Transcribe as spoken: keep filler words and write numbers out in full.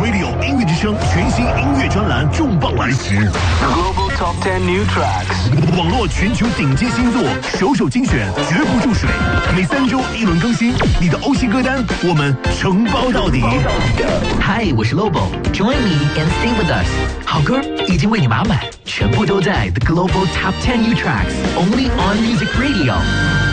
Radio 音乐之声全新音乐专栏重磅来袭 ，Global Top Ten New Tracks， 网络全球顶尖新作，首首精选，绝不注水。每三周一轮更新，你的欧系歌单我们承包到底。 嗨，我是 Lobo，Join me and sing with us。好歌已经为你码满，全部都在 The Global Top Ten New Tracks，Only on Music Radio。